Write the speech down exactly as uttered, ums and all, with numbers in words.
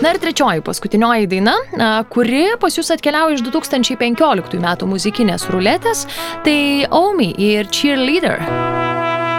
Na ir trečioji, paskutinioji daina, kuri pas jūs atkeliauja iš du tūkstančiai penkioliktųjų metų muzikinės ruletės, tai Omi ir Cheerleader.